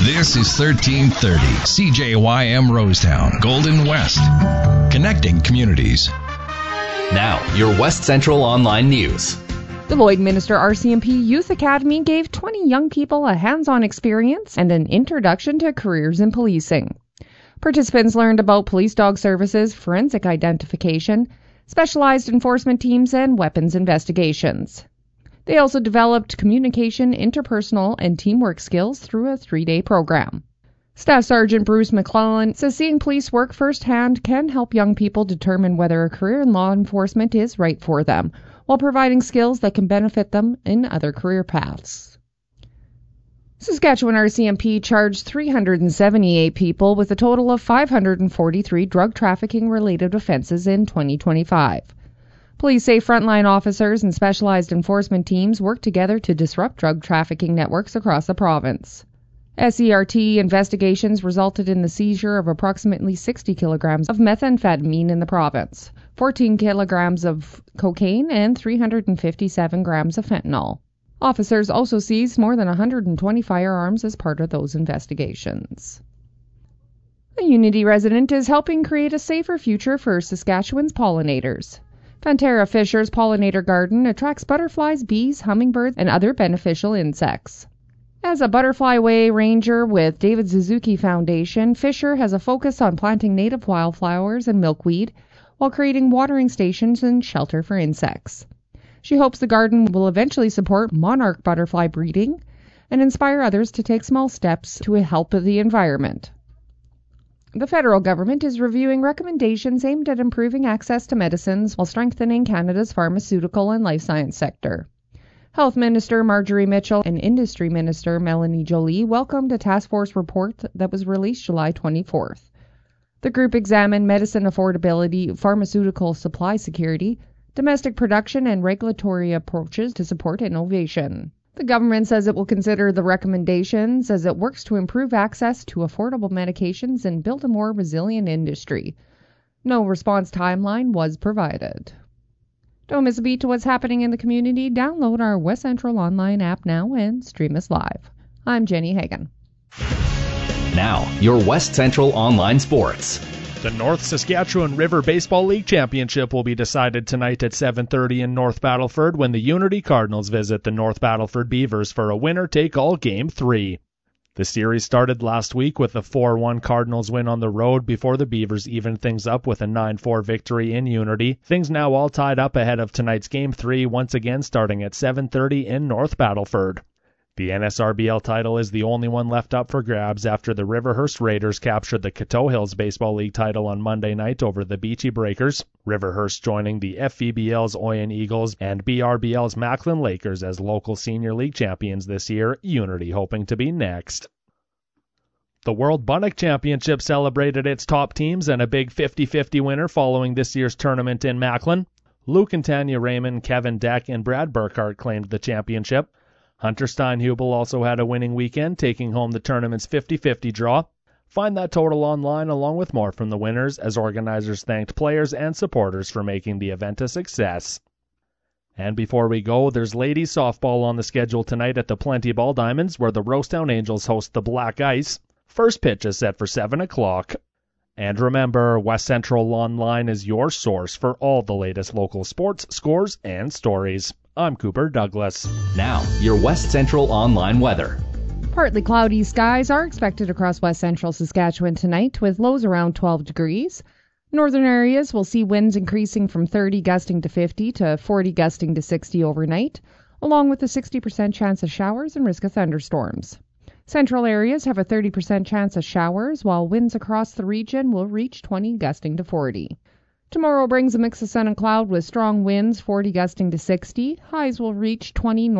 This is 1330 CJYM Rosetown, Golden West, connecting communities. Now, your West Central Online News. The Lloydminster RCMP Youth Academy gave 20 young people a hands-on experience and an introduction to careers in policing. Participants learned about police dog services, forensic identification, specialized enforcement teams, and weapons investigations. They also developed communication, interpersonal, and teamwork skills through a 3-day program. Staff Sergeant Bruce McClellan says seeing police work firsthand can help young people determine whether a career in law enforcement is right for them, while providing skills that can benefit them in other career paths. Saskatchewan RCMP charged 378 people with a total of 543 drug trafficking-related offences in 2025. Police say frontline officers and specialized enforcement teams work together to disrupt drug trafficking networks across the province. SERT investigations resulted in the seizure of approximately 60 kilograms of methamphetamine in the province, 14 kilograms of cocaine, and 357 grams of fentanyl. Officers also seized more than 120 firearms as part of those investigations. A Unity resident is helping create a safer future for Saskatchewan's pollinators. Pantera Fisher's pollinator garden attracts butterflies, bees, hummingbirds, and other beneficial insects. As a Butterfly Way ranger with David Suzuki Foundation, Fisher has a focus on planting native wildflowers and milkweed while creating watering stations and shelter for insects. She hopes the garden will eventually support monarch butterfly breeding and inspire others to take small steps to help the environment. The federal government is reviewing recommendations aimed at improving access to medicines while strengthening Canada's pharmaceutical and life science sector. Health Minister Marjorie Mitchell and Industry Minister Melanie Joly welcomed a task force report that was released July 24th. The group examined medicine affordability, pharmaceutical supply security, domestic production, and regulatory approaches to support innovation. The government says it will consider the recommendations as it works to improve access to affordable medications and build a more resilient industry. No response timeline was provided. Don't miss a beat to what's happening in the community. Download our West Central Online app now and stream us live. I'm Jenny Hagan. Now, your West Central Online Sports. The North Saskatchewan River Baseball League Championship will be decided tonight at 7:30 in North Battleford when the Unity Cardinals visit the North Battleford Beavers for a winner-take-all Game 3. The series started last week with a 4-1 Cardinals win on the road before the Beavers evened things up with a 9-4 victory in Unity. Things now all tied up ahead of tonight's Game 3, once again starting at 7:30 in North Battleford. The NSRBL title is the only one left up for grabs after the Riverhurst Raiders captured the Coteau Hills Baseball League title on Monday night over the Beachy Breakers, Riverhurst joining the FVBL's Oyen Eagles and BRBL's Macklin Lakers as local senior league champions this year, Unity hoping to be next. The World Bunnock Championship celebrated its top teams and a big 50-50 winner following this year's tournament in Macklin. Luke and Tanya Raymond, Kevin Deck, and Brad Burkhart claimed the championship. Hunter Steinhubel also had a winning weekend, taking home the tournament's 50-50 draw. Find that total online along with more from the winners as organizers thanked players and supporters for making the event a success. And before we go, there's ladies softball on the schedule tonight at the Plenty Ball Diamonds, where the Rosetown Angels host the Black Ice. First pitch is set for 7 o'clock. And remember, West Central Online is your source for all the latest local sports, scores, and stories. I'm Cooper Douglas. Now, your West Central Online weather. Partly cloudy skies are expected across West Central Saskatchewan tonight, with lows around 12 degrees. Northern areas will see winds increasing from 30 gusting to 50 to 40 gusting to 60 overnight, along with a 60% chance of showers and risk of thunderstorms. Central areas have a 30% chance of showers, while winds across the region will reach 20 gusting to 40. Tomorrow brings a mix of sun and cloud with strong winds, 40 gusting to 60. Highs will reach 20 north.